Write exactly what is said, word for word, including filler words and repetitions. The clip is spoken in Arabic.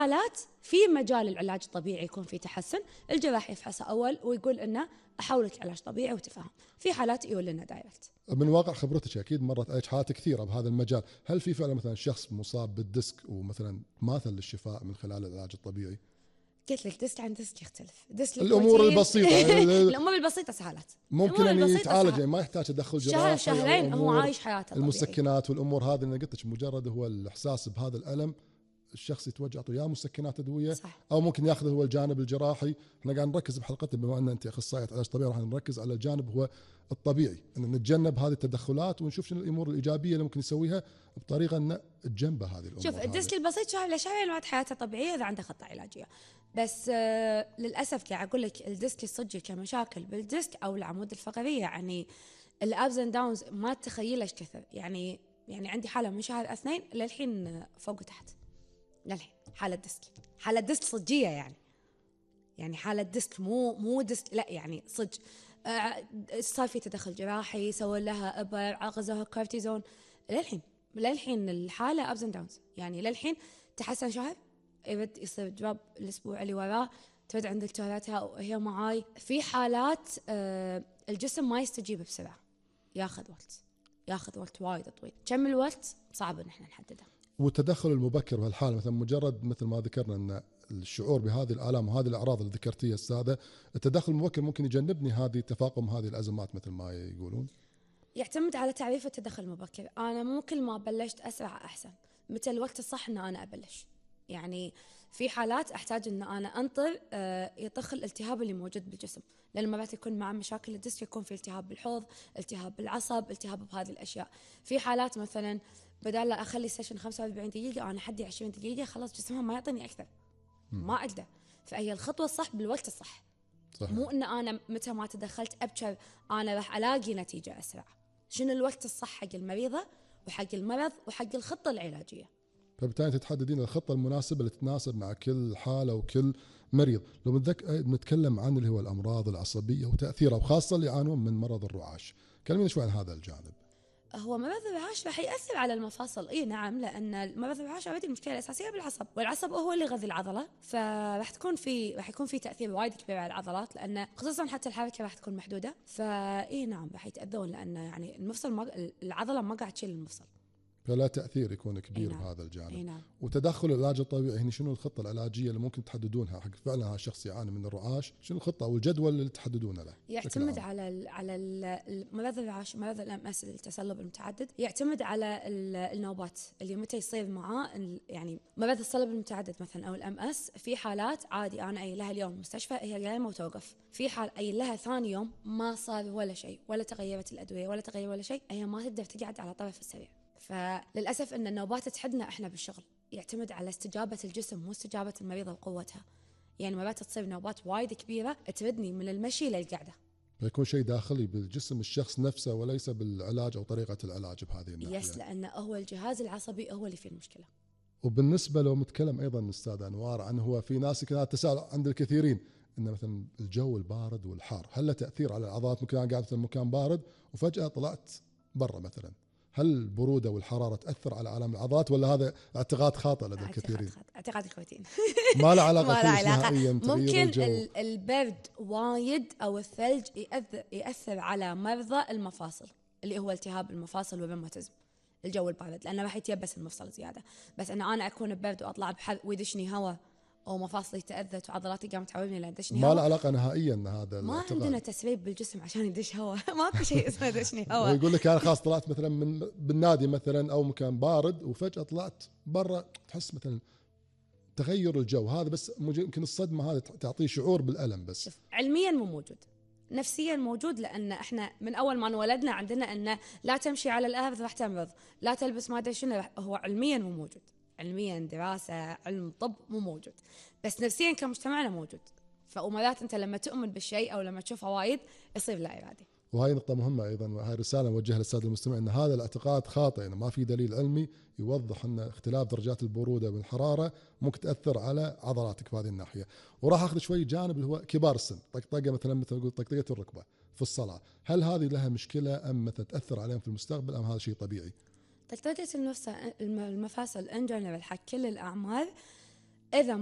حالات في مجال العلاج الطبيعي يكون في تحسن، الجراح يفحصه اول ويقول انه احولك علاج طبيعي وتفهم. في حالات يقول لنا دايركت. من واقع خبرتك اكيد مرت عليك حالات كثيره بهذا المجال، هل في فعلا مثلا شخص مصاب بالديسك ومثلا ماثل للشفاء من خلال العلاج الطبيعي؟ قلت لك ديسك عن ديسك يختلف. ديسك الامور البسيطه الامور البسيطه سهلات، ممكن ان يتعالج، يعني ما يحتاج تدخل شهر جراحي. شهرين هو عايش حياته طبيعي. المسكنات والامور هذه اللي قلت لك مجرد هو الاحساس بهذا الالم الشخص يتوجه يعطيه يا مسكنات ادويه صح. او ممكن ياخذ هو الجانب الجراحي. احنا قاعد نركز بحلقتنا بما ان انت اخصائيه علاج طبيعي راح نركز على الجانب هو الطبيعي، ان نتجنب هذه التدخلات ونشوف شنو الامور الايجابيه اللي ممكن يسويها بطريقه ان نتجنب هذه الامور. شوف الديسك البسيط شهر لشهرين وعد حياته طبيعيه اذا عنده خطه علاجيه، بس آه للاسف قاعد اقول لك الديسك الصجي كمشاكل بالديسك او العمود الفقري، يعني الابز اند داونز ما تتخيل ايش كثر. يعني يعني عندي حاله من شهر اثنين للحين فوق وتحت للحين، حالة ديسك، حالة ديسك صجية يعني يعني حالة ديسك مو مو ديسك لا يعني صج. آه صار في تدخل جراحي، سووا لها ابر، عغزوها كورتيزون، للحين للحين الحالة ابز اند داونز. يعني للحين تحسن شهر يبد يصير جواب الاسبوع اللي وراه تبد عند دكتورتها وهي معاي. في حالات آه الجسم ما يستجيب بسرعة، ياخذ وقت ياخذ وقت وايد طويل. كم الوقت صعب ان احنا نحدده. والتدخل المبكر بهالحاله مثلا مجرد مثل ما ذكرنا ان الشعور بهذه الآلام وهذه الأعراض اللي ذكرتيها السادة، التدخل المبكر ممكن يجنبني هذه تفاقم هذه الأزمات مثل ما يقولون. يعتمد على تعريف التدخل المبكر. أنا مو كل ما بلشت أسرع أحسن، متى الوقت الصح أن أنا أبلش. يعني في حالات أحتاج أن أنا أنطر يطخ الالتهاب اللي موجود بالجسم، لأن مرات يكون مع مشاكل الديسك يكون في التهاب بالحوض، التهاب بالعصب، التهاب بهذه الأشياء. في حالات مثلا بدال لا أخلي سيشن خمسة وأربعين دقيقة أنا حدي عشرين دقيقة، خلاص جسمها ما يعطيني أكثر، ما أقدر. فهي الخطوة الصح بالوقت الصح. صحيح. مو أن أنا متى ما تدخلت أبشر أنا راح ألاقي نتيجة أسرع. شنو الوقت الصح حق المريضة وحق المرض وحق الخطة العلاجية. فبالتالي تتحددين الخطة المناسبة اللي تتناسب مع كل حالة وكل مريض. لو بنتكلم عن اللي هو الأمراض العصبية وتأثيرها وخاصة اللي يعانون من مرض الرعاش، كلمينا شوي عن هذا الجانب. هو مرض الرعاش راح يأثر على المفاصل، اي نعم، لأن مرض الرعاش اوريدي المشكلة الأساسية بالعصب، والعصب هو اللي يغذي العضلة، فراح تكون في راح يكون في تأثير وايد كبير على العضلات، لأن خصوصا حتى الحركة راح تكون محدودة، فاي نعم راح يتأذون، لأن يعني المفصل ما العضلة ما قاعد تشيل المفصل، فلا تأثير يكون كبير نعم. بهذا الجانب. نعم. وتدخل العلاج الطبيعي هنا شنو الخطة العلاجية اللي ممكن تحددونها حق فعلا هذا الشخص يعاني من الرعاش؟ شنو الخطة او الجدول اللي تحددونه له؟ يعتمد على ال على ال مرض الرعاش، مرض الام اس التصلب المتعدد، يعتمد على النوبات اللي متى يصير معاه. يعني مرض الصلب المتعدد مثلا او الام اس، في حالات عادي انا قايل لها اليوم مستشفى هي قايمه وتوقف، في حال قايل لها ثاني يوم ما صار ولا شيء، ولا تغيرت الادويه ولا تغير ولا شيء، هي ما تقدر تقعد على طرف السرير. فللأسف أن النوبات تحدنا إحنا بالشغل، يعتمد على استجابة الجسم مو استجابة المريضة وقوتها. يعني مرات تصير نوبات وايد كبيرة تردني من المشي للقعدة، فيكون شيء داخلي بالجسم الشخص نفسه وليس بالعلاج أو طريقة العلاج بهذه الناحية. يس، لأنه هو الجهاز العصبي هو اللي فيه المشكلة. وبالنسبة لو متكلم أيضا أستاذ أنوار عن هو في ناس كانت تساءل عند الكثيرين إن مثلا الجو البارد والحار هل له تأثير على العضلات؟ ممكن أنا قاعد في مكان بارد وفجأة طلعت برا مثلا، هل البرودة والحرارة تأثر على عالم العضلات ولا هذا اعتقاد خاطئ لدى الكثيرين؟ اعتقاد الكويتين. ما له علاقة ما له علاقة. ممكن الجو. البرد وايد أو الثلج يأثر, يأثر على مرضى المفاصل اللي هو التهاب المفاصل والروماتيزم، الجو البارد، لأنه راح يتيبس المفصل زيادة. بس أنا أنا أكون ببرد وأطلع بحر ويدشني هواء أو مفاصلي تأذت وعضلاتي قامت تعورني لأن دشني هواء، ما له علاقة نهائيا هذا ما الاعتقاد. عندنا تسريب بالجسم عشان يدش هواء. ماكو شيء اسمه دشني هواء. ويقول لك أنا خلاص طلعت مثلا من بالنادي مثلا أو مكان بارد وفجأة طلعت برا تحس مثلا تغير الجو هذا، بس يمكن الصدمة هذه تعطيه شعور بالألم بس. شوف علميا مو موجود، نفسيا موجود، لأن احنا من أول ما انولدنا عندنا أن لا تمشي على الأرض راح تمرض، لا تلبس ما أدري شنو، هو علميا مو موجود، علميا دراسة علم طب مو موجود، بس نفسيا كمجتمعنا موجود. فأمرات أنت لما تؤمن بالشيء أو لما تشوفه وايد يصير لا إرادي. وهي نقطة مهمة أيضا، وهي رسالة نوجهها للسادة المستمعين، أن هذا الاعتقاد خاطئ، أنه ما في دليل علمي يوضح أن اختلاف درجات البرودة والحرارة ممكن تأثر على عضلاتك في هذه الناحية. وراح أخذ شوي جانب اللي هو كبار السن، طقطقة مثلا مثل نقول طقطقة الركبة في الصلاة، هل هذه لها مشكلة أم مثلا تأثر عليهم في المستقبل أم هذا شيء طبيعي؟ طقطقة المفاصل ان جنرال حق كل الأعمار اذا